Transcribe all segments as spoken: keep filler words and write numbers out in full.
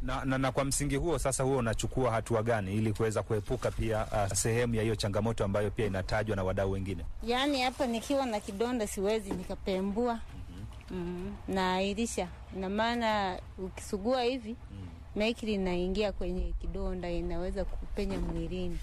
Na, na, na kwa msingi huo sasa, huo unachukua hatua gani ili kuweza kuepuka pia uh, sehemu ya hiyo changamoto ambayo pia inatajwa na wadau wengine? Yaani hapa nikiwa na kidonda siwezi nikapembua. Mm-hmm. Mm, na ilisha. Ina maana ukisugua hivi, mm, mercury inaingia kwenye kidonda, inaweza kupenya mwilini.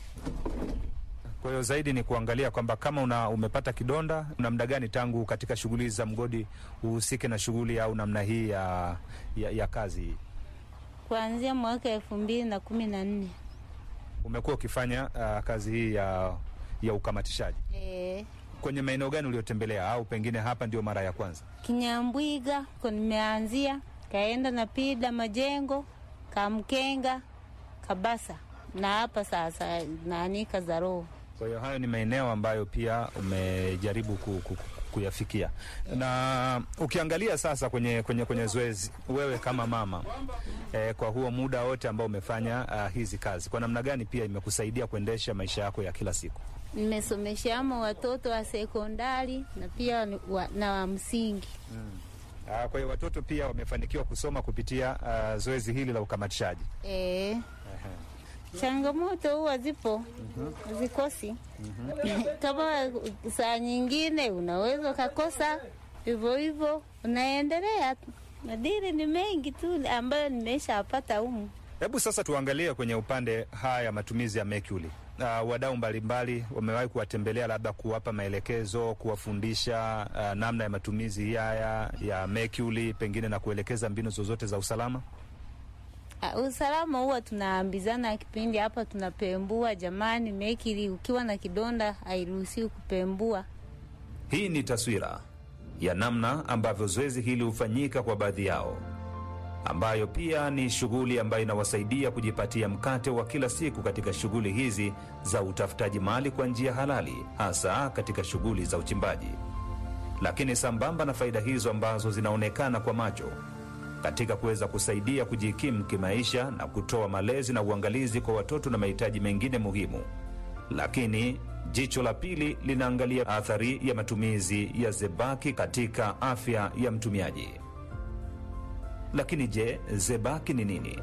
Kwa hiyo zaidi ni kuangalia kwamba kama una umepata kidonda, namna gani tangu katika shughuli za mgodi uhusike na shughuli au namna hii ya, ya, ya kazi. Kuanzia mwaka elfu mbili na kumi na nne umekuwa ukifanya uh, kazi hii ya, ya ukamatishaji. Eh. Kwenye maeneo gani uliotembelea au pengine hapa ndio mara ya kwanza? Kinyambwiga kwa nimeanzia, kaenda na Pida Majengo, Kamkenga, Kabasa, na hapa sasa nani Kazaro. Kwa hiyo hayo ni maeneo ambayo pia umejaribu ku, ku, kuyafikia. Na ukiangalia sasa kwenye kwenye kwenye zoezi, wewe kama mama eh, kwa huo muda wote ambao umefanya uh, hizi kazi, kwa namna gani pia imekusaidia kuendesha maisha yako ya kila siku? Nimesomesha ama watoto wa sekondari na pia wa, na wa msingi. Mm. Ah, kwa hiyo watoto pia wamefanikiwa kusoma kupitia uh, zoezi hili la ukamatishaji. Eh. Changamoto huwa zipo, mm-hmm, zikosi. Mm-hmm. Kama saa nyingine unaweza ukakosa, hivyo hivyo unaendelea. Madili ni mengi tu ambayo nimeshapata humu. Hebu sasa tuangalie kwenye upande haya matumizi ya mercury. Uh, wadau mbalimbali wamewahi kuwatembelea, labda kuwapa maelekezo, kuwafundisha uh, namna ya matumizi haya ya mercury, pengine na kuelekeza mbinu zozote za usalama? Uh, usalama huwa tunaambizana kipindi hapa tunapembua, jamani, mercury ukiwa na kidonda hairuhusiwi kupembua. Hii ni taswira ya namna ambavyo zoezi hili hufanyika kwa baadhi yao, ambayo pia ni shughuli ambayo inawasaidia kujipatia mkate wa kila siku katika shughuli hizi za utafutaji mali kwa njia halali, hasa katika shughuli za uchimbaji. Lakini sambamba na faida hizo ambazo zinaonekana kwa macho katika kuweza kusaidia kujikimu kimaisha na kutoa malezi na uangalizi kwa watoto na mahitaji mengine muhimu, lakini jicho la pili linaangalia athari ya matumizi ya zebaki katika afya ya mtumiaji. Lakini je, zebaki ni nini?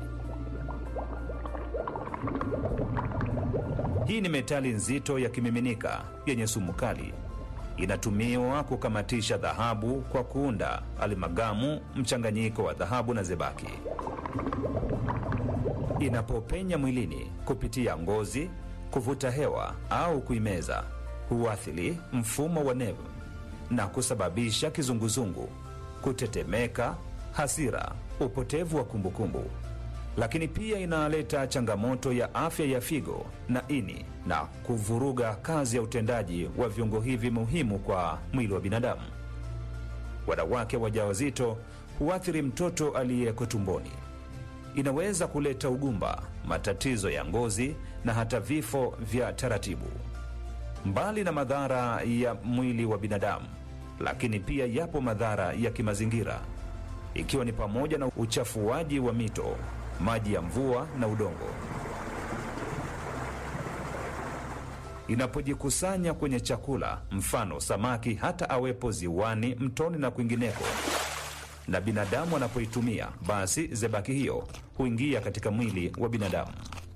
Hii ni metali nzito ya kimiminika yenye sumu kali. Inatumiwa kukamatisha dhahabu kwa kuunda alimagamu, mchanganyiko wa dhahabu na zebaki. Inapopenya mwilini kupitia ngozi, kuvuta hewa au kuimeza, huathiri mfumo wa neva na kusababisha kizunguzungu, kutetemeka, hasira, upotevu wa kumbukumbu. Lakini pia inaleta changamoto ya afya ya figo na ini na kuvuruga kazi ya utendaji wa viungo hivi muhimu kwa mwili wa binadamu. Wanawake wajawazito huathiri mtoto aliyeko tumboni. Inaweza kuleta ugumba, matatizo ya ngozi na hata vifo vya taratibu. Mbali na madhara ya mwili wa binadamu, lakini pia yapo madhara ya kimazingira, ikiwa ni pamoja na uchafuaji wa mito, maji ya mvua na udongo. Inapojikusanya kwenye chakula, mfano samaki, hata awepo ziwani, mtoni na kwingineko, na binadamu anapoitumia, basi zebaki hiyo huingia katika mwili wa binadamu.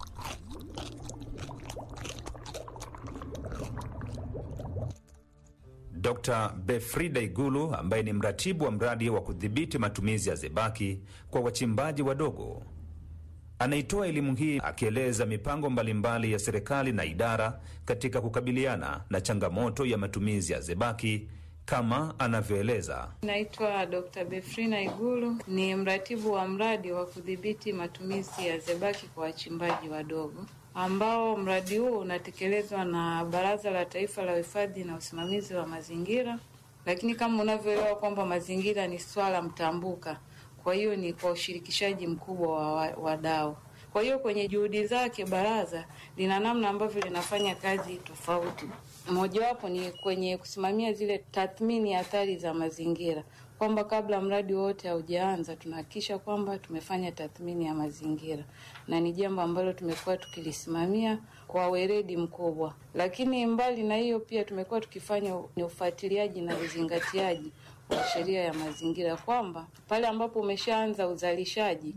Dokta Befrida Igulu, ambaye ni mratibu wa mradi wa kudhibiti matumizi ya zebaki kwa wachimbaji wadogo, anaitoa elimu hii akieleza mipango mbalimbali ya serikali na idara katika kukabiliana na changamoto ya matumizi ya zebaki, kama anavyoeleza. Naitwa Dokta Befrida Igulu, ni mratibu wa mradi wa kudhibiti matumizi ya zebaki kwa wachimbaji wadogo, ambao mradi huu unatekelezwa na Baraza la Taifa la Uhifadhi na Usimamizi wa Mazingira. Lakini kama unavyoelewa kwamba mazingira ni swala mtambuka, kwa hiyo ni kwa ushirikishaji mkubwa wa wadau. Kwa hiyo kwenye juhudi zake baraza lina namna ambavyo linafanya kazi tofauti. Mojawapo ni kwenye kusimamia zile tathmini ya athari za mazingira, kwamba kabla mradi wote haujaanza tunahakikisha kwamba tumefanya tathmini ya mazingira, na ni jambo ambalo tumekuwa tukilisimamia kwa weledi mkubwa. Lakini mbali na hiyo pia tumekuwa tukifanya ufuatiliaji na uzingatiaji wa sheria ya mazingira, kwamba pale ambapo umeshaanza uzalishaji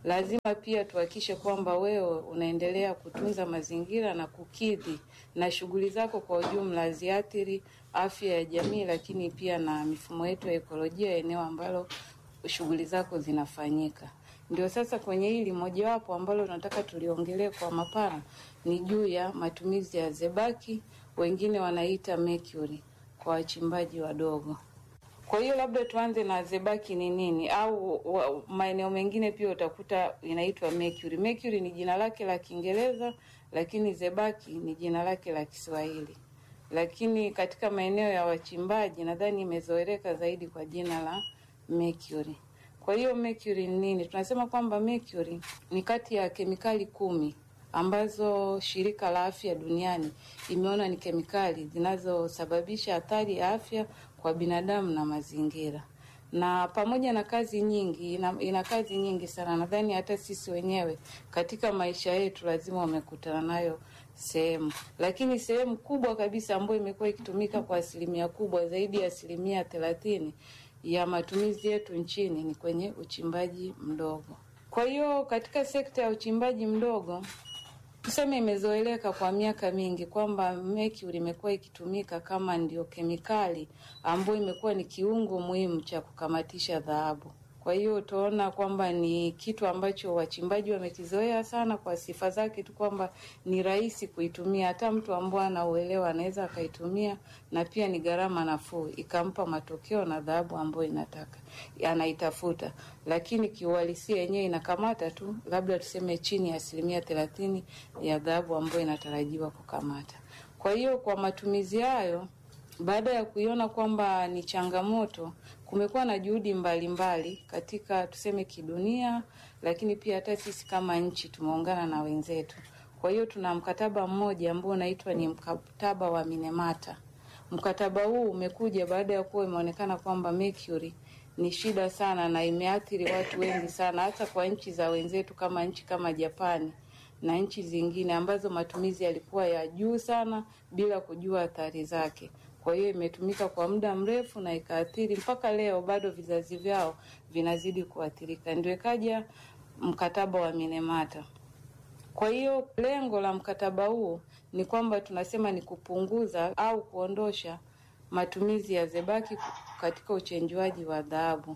lazima pia tuhakikishe kwamba wewe unaendelea kutunza mazingira na kukidhi na shughuli zako kwa ujumla ziathiri afya ya jamii, lakini pia na mifumo yetu ya ekolojia eneo ambalo shughuli zako zinafanyika. Ndio sasa kwenye hili mojawapo ambalo tunataka tuliongelee kwa mapana ni juu ya matumizi ya zebaki, wengine wanaita mercury kwa wachimbaji wadogo. Kwa hiyo labda tuanze na zebaki ni nini, au maeneo mengine pia utakuta inaitwa mercury. Mercury ni jina lake la Kiingereza, lakini zebaki ni jina lake la Kiswahili. Lakini katika maeneo ya wachimbaji nadhani imezoeleka zaidi kwa jina la mercury. Kwa hiyo mercury ni nini? Tunasema kwamba mercury ni kati ya kemikali kumi ambazo shirika la afya duniani imeona ni kemikali zinazosababisha hatari ya afya kwa binadamu na mazingira. Na pamoja na kazi nyingi, ina, ina kazi nyingi sana. Nadhani hata sisi wenyewe katika maisha yetu lazima wamekutana nayo sehemu. Lakini sehemu kubwa kabisa ambayo imekuwa ikitumika kwa asilimia kubwa, zaidi ya asilimia thelathini ya matumizi yetu nchini ni kwenye uchimbaji mdogo. Kwa hiyo katika sekta ya uchimbaji mdogo, tuseme imezoeleka kwa miaka mingi kwamba mercury imekuwa ikitumika kama ndio kemikali ambayo imekuwa ni kiungo muhimu cha kukamatisha dhahabu. Kwa hiyo utaona kwamba ni kitu ambacho wachimbaji wamekizoea sana kwa sifa zake tu kwamba ni rahisi kuitumia. Hata mtu ambaye anauelewa anaweza akaitumia, na pia ni gharama nafuu, ikampa matokeo na dhahabu ambayo inataka anaitafuta. Lakini kiuhalisia yenyewe inakamata tu labda tuseme chini ya asilimia thelathini ya dhahabu ambayo inatarajiwa kukamata. Kwa hiyo kwa matumizi hayo, baada ya kuiona kwamba ni changamoto, kumekuwa na juhudi mbalimbali mbali katika tuseme kidunia, lakini pia hata sisi kama nchi tumeungana na wenzetu. Kwa hiyo tuna mkataba mmoja ambao unaitwa ni mkataba wa Minamata. Mkataba huu umekuja baada ya kuwa imeonekana kwamba mercury ni shida sana na imeathiri watu wengi sana, hata kwa nchi za wenzetu kama nchi kama Japani na nchi zingine ambazo matumizi yalikuwa ya juu sana bila kujua athari zake. Kwa hiyo imetumika kwa muda mrefu na ikaathiri mpaka leo bado vizazi vyao vinazidi kuathirika. Ndio ikaja mkataba wa Minamata. Kwa hiyo lengo la mkataba huu ni kwamba tunasema ni kupunguza au kuondosha matumizi ya zebaki katika uchenjuaji wa dhahabu.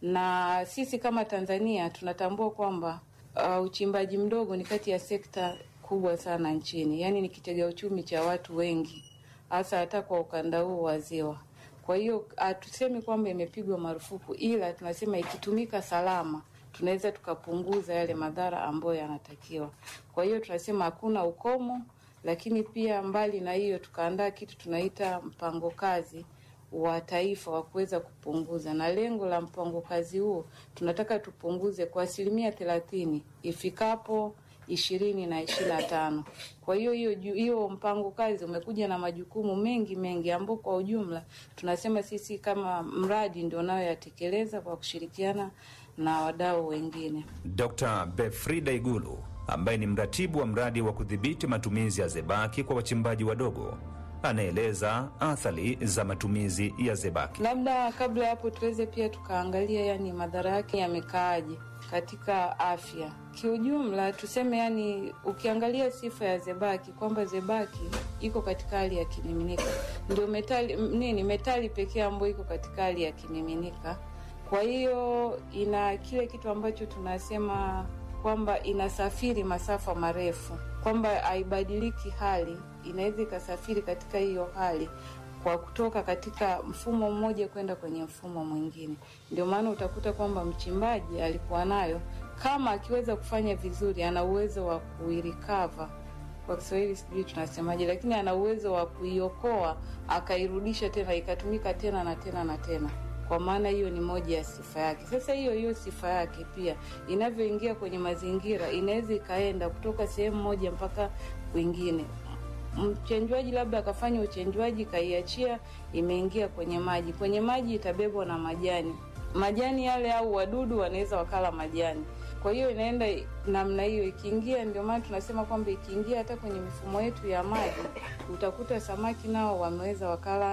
Na sisi kama Tanzania tunatambua kwamba uh, uchimbaji mdogo ni kati ya sekta kubwa sana nchini. Yaani ni kitega uchumi cha watu wengi, hasa hata kwa ukanda huu wa Ziwa. Kwa hiyo hatusemi kwamba imepigwa marufuku, ila tunasema ikitumika salama tunaweza tukapunguza yale madhara ambayo yanatakiwa. Kwa hiyo tunasema hakuna ukomo, lakini pia mbali na hiyo tukaandaa kitu tunaita mpango kazi wa taifa wa kuweza kupunguza. Na lengo la mpango kazi huo tunataka tupunguze kwa asilimia thelathini ifikapo ishirini na ishirini na tano. Kwa hiyo hiyo hiyo mpango kazi umekuja na majukumu mengi mengi ambapo kwa ujumla tunasema sisi kama mradi ndio nao yatekeleza kwa kushirikiana na wadau wengine. Dokta Befrida Igulu ambaye ni mratibu wa mradi wa kudhibiti matumizi ya zebaki kwa wachimbaji wadogo anaeleza athari za matumizi ya zebaki. Labda kabla hapo tuweze pia tukaangalia yani madhara yake yamekaaje katika afya. Kiujumla tuseme yani ukiangalia sifa ya zebaki kwamba zebaki iko katika hali ya kimiminika. Ndio metali nini metali pekee ambayo iko katika hali ya kimiminika. Kwa hiyo ina kile kitu ambacho tunasema kwamba inasafiri masafa marefu, kwamba haibadiliki hali, inaweza ikasafiri katika hiyo hali kwa kutoka katika mfumo mmoja kwenda kwenye mfumo mwingine. Ndio maana utakuta kwamba mchimbaji alikuwa nayo, kama akiweza kufanya vizuri ana uwezo wa kuirecover, kwa Kiswahili sijui tunasemaje, lakini ana uwezo wa kuiokoa akairudisha tena ikatumika tena na tena na tena. Kwa maana hiyo ni moja ya sifa yake. Sasa hiyo hiyo sifa yake pia inavyoingia kwenye mazingira inaweza ikaenda kutoka sehemu moja mpaka kwingine. Mchenjuaji labda akafanya uchenjuaji kaiachia imeingia kwenye maji. Kwenye maji itabebwa na majani. Majani yale au wadudu wanaweza wakala majani. Kwa hiyo inaenda namna hiyo ikiingia, ndio maana tunasema kwamba ikiingia hata kwenye mifumo yetu ya maji utakuta samaki nao wameweza wakala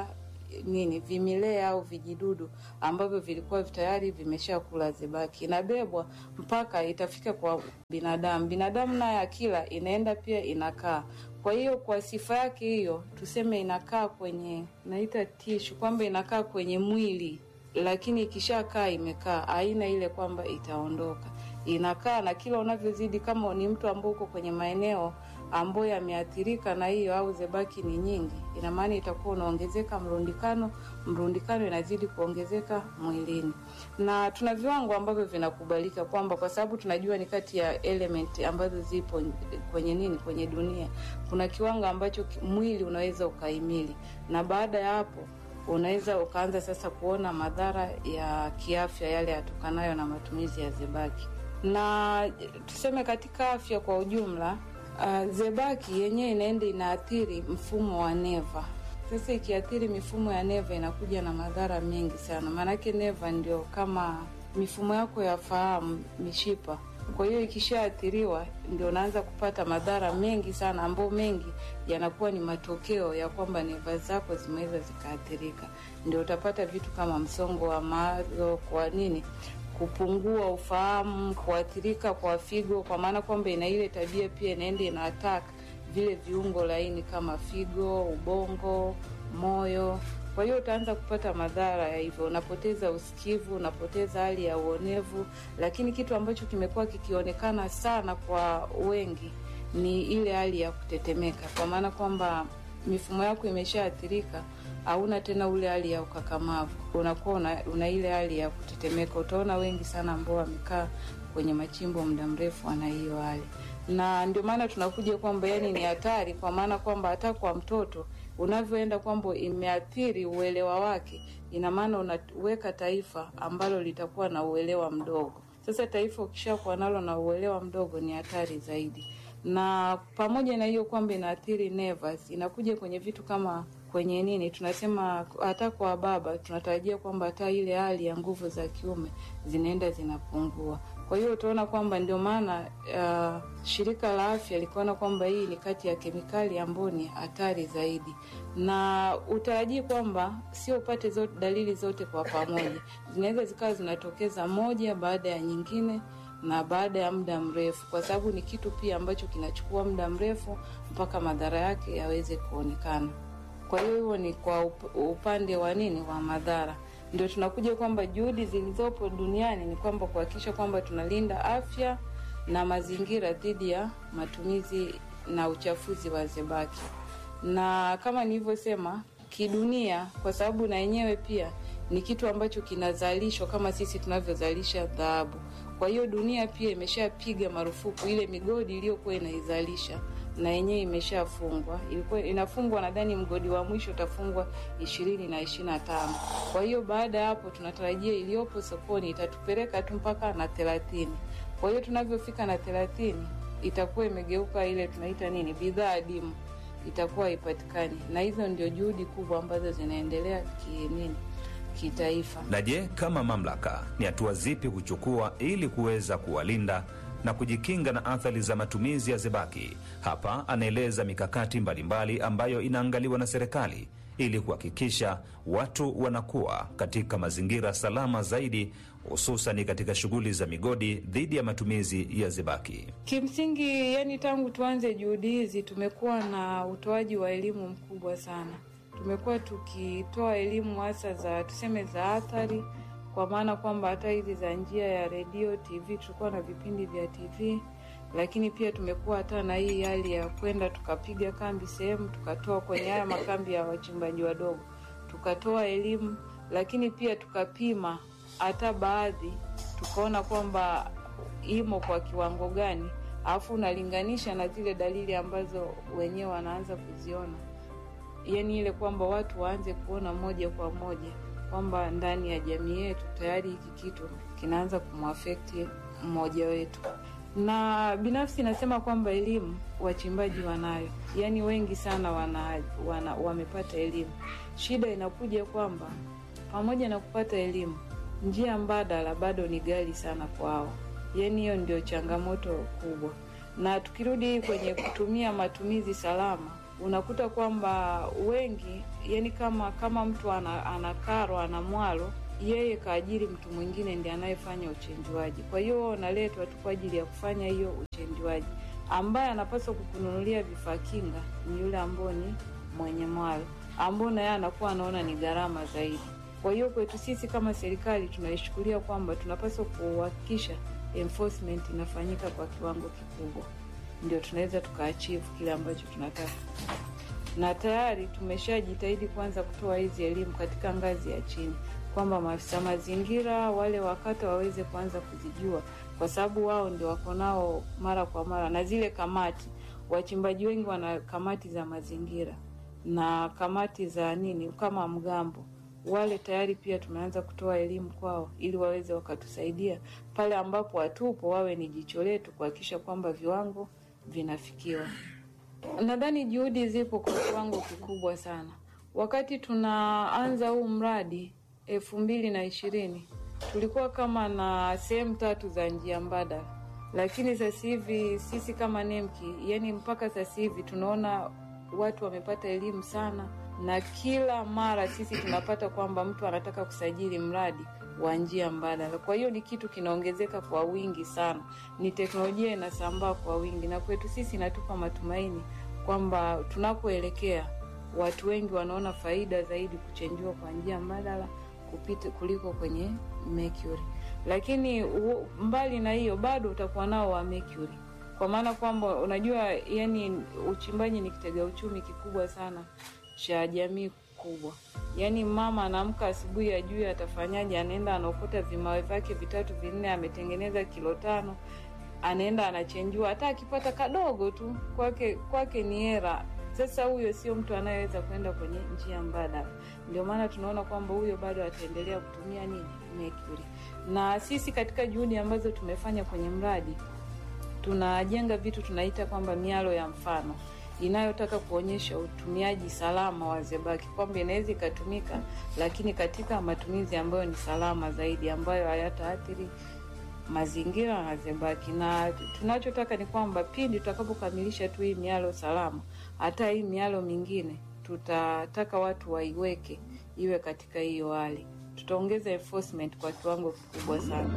nini vimilea au vijidudu ambavyo vilikuwa tayari vimeshakula zebaki. Inabebwa mpaka itafika kwa binadamu. Binadamu naye akila inaenda pia inakaa. Kwa hiyo kwa sifa yake hiyo tuseme inakaa kwenye naita tishu, kwamba inakaa kwenye mwili, lakini ikishakaa imekaa, haina ile kwamba itaondoka. Inakaa, na kila unavyozidi, kama ni mtu ambaye uko kwenye maeneo ambayo yameathirika na hiyo au zebaki ni nyingi, ina maana itakuwa unaongezeka mrundikano, mrundikano inazidi kuongezeka mwilini. Na tuna viwango ambavyo vinakubalika, kwamba kwa sababu tunajua ni kati ya element ambazo zipo kwenye nini kwenye dunia, kuna kiwango ambacho mwili unaweza ukaimili, na baada ya hapo unaweza ukaanza sasa kuona madhara ya kiafya yale yatokanayo na matumizi ya zebaki. Na tuseme katika afya kwa ujumla, uh, zebaki yenyewe inaenda inaathiri mfumo wa neva. Sasa ikiathiri mifumo ya neva inakuja na madhara mengi sana. Maanake neva ndio kama mifumo yako ya fahamu, mishipa. Kwa hiyo ikishaathiriwa ndio unaanza kupata madhara mengi sana, ambayo mengi yanakuwa ni matokeo ya kwamba neva zako zimeweza zikaathirika. Ndio utapata vitu kama msongo wa mawazo, kwa nini kupungua ufahamu, kuathirika kwa figo, kwa maana kwamba ina ile tabia pia inaenda ina attack vile viungo laini kama figo, ubongo, moyo. Kwa hiyo utaanza kupata madhara ya hivyo, unapoteza usikivu, unapoteza hali ya uonevu. Lakini kitu ambacho kimekuwa kikionekana sana kwa wengi ni ile hali ya kutetemeka, kwa maana kwamba mifumo yako imeshaathirika, hauna tena ule hali ya ukakamavu, unakuwa una, una ile hali ya kutetemeka. Utaona wengi sana ambao wamekaa kwenye machimbo muda mrefu wana hiyo hali. Na ndio maana tunakuja kwamba yani ni hatari, kwa maana kwamba hata kwa mtoto unavyoenda kwamba imeathiri uelewa wake, ina maana unaweka taifa ambalo litakuwa na uelewa mdogo. Sasa taifa ukishakuwa nalo na uelewa mdogo ni hatari zaidi. Na pamoja na hiyo kwamba inaathiri nerves, inakuja kwenye vitu kama kwenye nini tunasema, hata kwa baba tunatarajia kwamba hata ile hali ya nguvu za kiume zinaenda zinapungua. Kwa hiyo utaona kwamba ndio maana uh, shirika la afya likaona kwamba hii ni kati ya kemikali ambazo ni hatari zaidi, na utarajii kwamba sio upate zote dalili zote kwa pamoja, zinaweza zikawa zinatokeza moja baada ya nyingine na baada ya muda mrefu, kwa sababu ni kitu pia ambacho kinachukua muda mrefu mpaka madhara yake yaweze kuonekana. Kwa hiyo hiyo ni kwa upande wa nini wa madhara. Ndio tunakuja kwamba juhudi zilizopo duniani ni kwamba kuhakikisha kwamba tunalinda afya na mazingira dhidi ya matumizi na uchafuzi wa zebaki. Na kama nilivyosema, kidunia, kwa sababu na yenyewe pia ni kitu ambacho kinazalishwa kama sisi tunavyozalisha dhahabu. Kwa hiyo dunia pia imeshapiga marufuku ile migodi iliyokuwa inaizalisha, na yenyewe imeshafungwa. Ilikuwa inafungwa, nadhani mgodi wa mwisho utafungwa ishirini na ishirini na tano. Kwa hiyo baada ya hapo tunatarajia iliyopo sokoni itatupeleka tu mpaka na thelathini. Kwa hiyo tunavyofika na thelathini itakuwa imegeuka ile tunaita nini, bidhaa adimu, itakuwa haipatikani. Na hizo ndio juhudi kubwa ambazo zinaendelea kinini kitaifa. Na je, kama mamlaka ni hatua zipi kuchukua ili kuweza kuwalinda na kujikinga na athari za matumizi ya zebaki? Hapa anaeleza mikakati mbalimbali ambayo inaangaliwa na serikali ili kuhakikisha watu wanakuwa katika mazingira salama zaidi, hususan katika shughuli za migodi dhidi ya matumizi ya zebaki. Kimsingi, yani tangu tuanze juhudi hizi tumekuwa na utoaji wa elimu mkubwa sana. Tumekuwa tukitoa elimu hasa za tuseme za athari, kwa maana kwamba hata hizi za njia ya redio, T V, tulikuwa na vipindi vya T V, lakini pia tumekuwa hata na hii hali ya kwenda tukapiga kambi sehemu, tukatoa kwenye haya makambi ya wachimbaji wadogo, tukatoa elimu, lakini pia tukapima hata baadhi, tukaona kwamba imo kwa kiwango gani, alafu unalinganisha na zile dalili ambazo wenyewe wanaanza kuziona. Yani ile kwamba watu waanze kuona moja kwa moja kwamba ndani ya jamii yetu tayari hiki kitu kinaanza kumwafekti mmoja wetu. Na binafsi nasema kwamba elimu wachimbaji wanayo, yani wengi sana wana, wana wamepata elimu. Shida inakuja kwamba pamoja na kupata elimu, njia mbadala bado ni ghali sana kwao. Yani hiyo ndio changamoto kubwa. Na tukirudi kwenye kutumia matumizi salama, unakuta kwamba wengi, yani kama kama mtu ana, ana karo ana mwalo, yeye kaajiri mtu mwingine ndiye anayefanya uchenjuaji. Kwa hiyo unaletwa tu kwa ajili ya kufanya hiyo uchenjuaji. Ambaye anapaswa kukununulia vifaa kinga ni yule ambao ni mwenye mwalo, ambao naye anakuwa anaona ni gharama zaidi. Kwa hiyo kwetu sisi kama serikali tunaishukulia kwamba tunapaswa kuhakikisha enforcement inafanyika kwa kiwango kikubwa, ndio tunaweza tukaachieve kile ambacho tunataka. Na tayari tumeshajitahidi kwanza kutoa hizi elimu katika ngazi ya chini, kwamba maafisa mazingira wale wakata waweze kuanza kuzijua, kwa sababu wao ndio wako nao mara kwa mara. Na zile kamati, wachimbaji wengi wana kamati za mazingira na kamati za nini kama mgambo, wale tayari pia tumeanza kutoa elimu kwao ili waweze wakatusaidia pale ambapo watupo, wawe ni jicho letu kuhakikisha kwamba viwango vinafikiwa. Nadhani juhudi zipo kwa kiwango kikubwa sana. Wakati tunaanza huu mradi elfu mbili na ishirini tulikuwa kama na sehemu tatu za njia mbadala, lakini sasa hivi sisi kama Nemki, yani mpaka sasa hivi tunaona watu wamepata elimu sana, na kila mara sisi tunapata kwamba mtu anataka kusajili mradi wa njia mbadala. Kwa hiyo ni kitu kinaongezeka kwa wingi sana, ni teknolojia inasambaa kwa wingi, na kwetu sisi inatupa matumaini kwamba tunakoelekea watu wengi wanaona faida zaidi kuchenjua kwa njia mbadala kupita kuliko kwenye mercury. Lakini u, mbali na hiyo bado utakuwa nao wa mercury, kwa maana kwamba unajua, yani uchimbaji ni kitega uchumi kikubwa sana cha jamii kubwa. Yani mama anaamka asubuhi ajui atafanyaje, anaenda anaokota vimawe vyake vitatu vinne, ametengeneza kilo tano, anaenda anachenjua, hata akipata kadogo tu kwake kwake ni hera. Sasa huyo sio mtu anayeweza kwenda kwenye njia mbadala. Ndio maana tunaona kwamba huyo bado ataendelea kutumia nini mercury. Na sisi katika juhudi ambazo tumefanya kwenye mradi, tunajenga vitu tunaita kwamba mialo ya mfano inayotaka kuonyesha utumiaji salama wa zebaki, kwamba inaweza ikatumika lakini katika matumizi ambayo ni salama zaidi, ambayo hayataathiri mazingira na zebaki. Na tunachotaka ni kwamba pindi tutakapokamilisha tu hii mialo salama, hata hii mialo mingine tutataka watu waiweke iwe katika hiyo hali. Tutaongeza enforcement kwa kiwango kikubwa sana.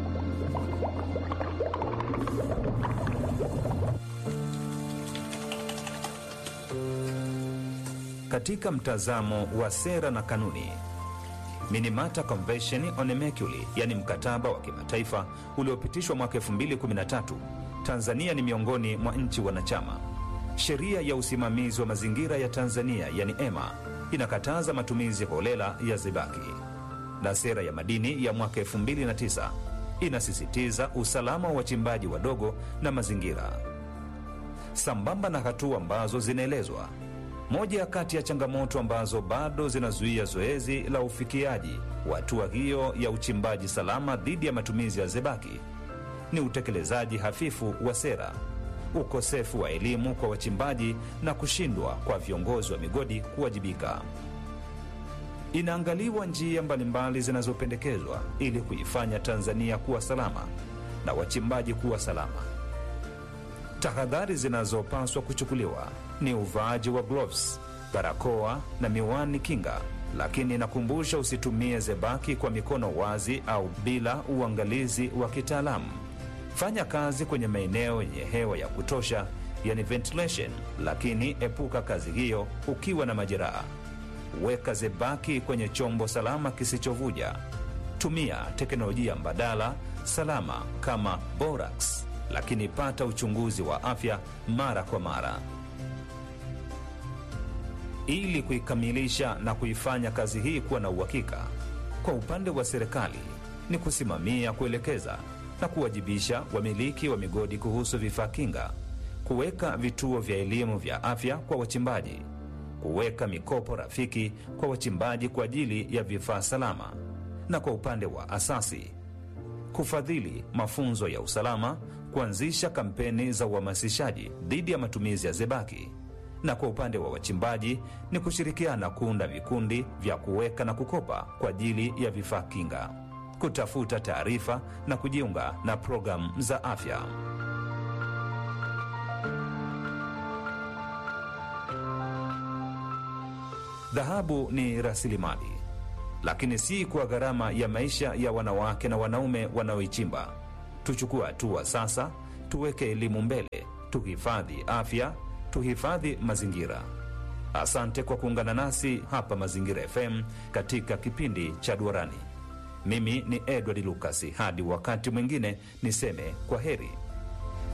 Katika mtazamo wa sera na kanuni, Minamata Convention on Mercury, yani mkataba wa kimataifa uliopitishwa mwaka elfu mbili kumi na tatu, Tanzania ni miongoni mwa nchi wanachama. Sheria ya usimamizi wa mazingira ya Tanzania, yani E M A, inakataza matumizi holela ya zebaki. Na sera ya madini ya mwaka elfu mbili na tisa inasisitiza usalama wa wachimbaji wadogo na mazingira. Sambamba na hatua ambazo zinaelezwa, moja kati ya changamoto ambazo bado zinazuia zoezi la ufikiaji wa hatua hiyo ya uchimbaji salama dhidi ya matumizi ya zebaki ni utekelezaji hafifu wa sera, ukosefu wa elimu kwa wachimbaji na kushindwa kwa viongozi wa migodi kuwajibika. Inaangaliwa njia mbalimbali zinazopendekezwa ili kuifanya Tanzania kuwa salama na wachimbaji kuwa salama. Tahadhari zinazopaswa kuchukuliwa ni uvaaji wa gloves, barakoa na miwani kinga, lakini nakumbusha usitumie zebaki kwa mikono wazi au bila uangalizi wa kitaalamu. Fanya kazi kwenye maeneo yenye hewa ya kutosha, yani ventilation, lakini epuka kazi hiyo ukiwa na majeraha. Weka zebaki kwenye chombo salama kisichovuja. Tumia teknolojia mbadala salama kama borax, lakini pata uchunguzi wa afya mara kwa mara. Ili kuikamilisha na kuifanya kazi hii kuwa na uhakika, kwa upande wa serikali ni kusimamia, kuelekeza na kuwajibisha wamiliki wa migodi kuhusu vifaa kinga, kuweka vituo vya elimu vya afya kwa wachimbaji, kuweka mikopo rafiki kwa wachimbaji kwa ajili ya vifaa salama, na kwa upande wa asasi kufadhili mafunzo ya usalama, kuanzisha kampeni za uhamasishaji dhidi ya matumizi ya zebaki, na kwa upande wa wachimbaji ni kushirikiana kuunda vikundi vya kuweka na kukopa kwa ajili ya vifaa kinga, kutafuta taarifa na kujiunga na programu za afya. Dhahabu ni rasilimali, lakini si kwa gharama ya maisha ya wanawake na wanaume wanaoichimba. Tuchukue hatua sasa, tuweke elimu mbele, tuhifadhi afya, tuhifadhi mazingira. Asante kwa kuungana nasi hapa Mazingira F M katika kipindi cha Duarani. Mimi ni Edward Lucas. Hadi wakati mwingine, niseme kwa heri.